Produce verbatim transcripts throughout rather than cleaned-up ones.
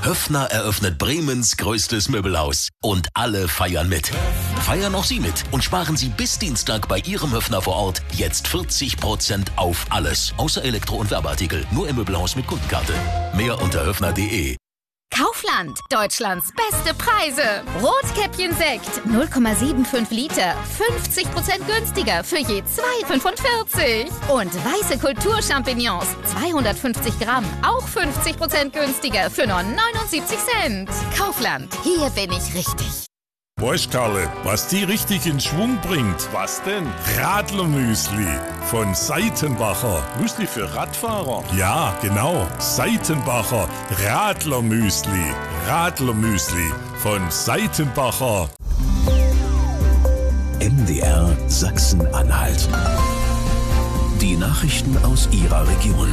Höffner eröffnet Bremens größtes Möbelhaus. Und alle feiern mit. Feiern auch Sie mit und sparen Sie bis Dienstag bei Ihrem Höffner vor Ort jetzt vierzig Prozent auf alles. Außer Elektro- und Werbeartikel. Nur im Möbelhaus mit Kundenkarte. Mehr unter höffner punkt de. Kaufland, Deutschlands beste Preise. Rotkäppchen Sekt, null Komma fünfundsiebzig Liter, fünfzig Prozent günstiger für je zwei Komma fünfundvierzig. Und weiße Kulturchampignons, zweihundertfünfzig Gramm, auch fünfzig Prozent günstiger für nur neunundsiebzig Cent. Kaufland, hier bin ich richtig. Weißt Karle, was die richtig in Schwung bringt? Was denn? Radlermüsli von Seitenbacher. Müsli für Radfahrer? Ja, genau. Seitenbacher Radlermüsli. Radlermüsli von Seitenbacher. M D R Sachsen-Anhalt. Die Nachrichten aus Ihrer Region.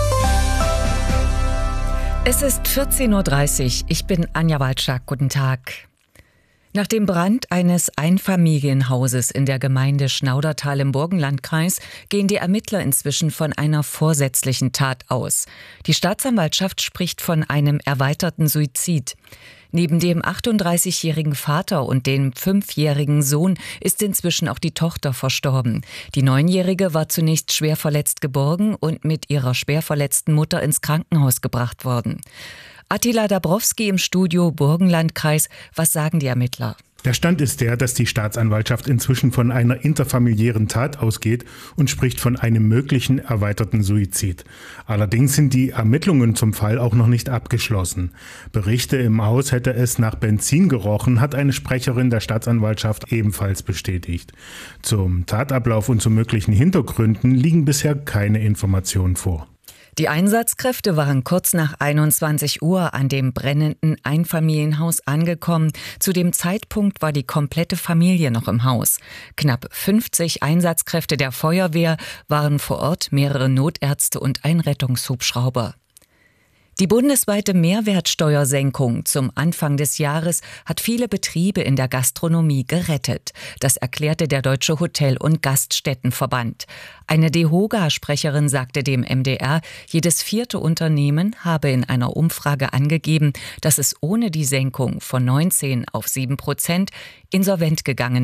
Es ist vierzehn Uhr dreißig. Ich bin Anja Walczak. Guten Tag. Nach dem Brand eines Einfamilienhauses in der Gemeinde Schnaudertal im Burgenlandkreis gehen die Ermittler inzwischen von einer vorsätzlichen Tat aus. Die Staatsanwaltschaft spricht von einem erweiterten Suizid. Neben dem achtunddreißigjährigen Vater und dem fünfjährigen Sohn ist inzwischen auch die Tochter verstorben. Die Neunjährige war zunächst schwer verletzt geborgen und mit ihrer schwer verletzten Mutter ins Krankenhaus gebracht worden. Attila Dabrowski im Studio Burgenlandkreis. Was sagen die Ermittler? Der Stand ist der, dass die Staatsanwaltschaft inzwischen von einer interfamiliären Tat ausgeht und spricht von einem möglichen erweiterten Suizid. Allerdings sind die Ermittlungen zum Fall auch noch nicht abgeschlossen. Berichte im Haus hätte es nach Benzin gerochen, hat eine Sprecherin der Staatsanwaltschaft ebenfalls bestätigt. Zum Tatablauf und zu möglichen Hintergründen liegen bisher keine Informationen vor. Die Einsatzkräfte waren kurz nach einundzwanzig Uhr an dem brennenden Einfamilienhaus angekommen. Zu dem Zeitpunkt war die komplette Familie noch im Haus. Knapp fünfzig Einsatzkräfte der Feuerwehr waren vor Ort, mehrere Notärzte und ein Rettungshubschrauber. Die bundesweite Mehrwertsteuersenkung zum Anfang des Jahres hat viele Betriebe in der Gastronomie gerettet. Das erklärte der Deutsche Hotel- und Gaststättenverband. Eine DEHOGA-Sprecherin sagte dem M D R, jedes vierte Unternehmen habe in einer Umfrage angegeben, dass es ohne die Senkung von neunzehn auf sieben Prozent insolvent gegangen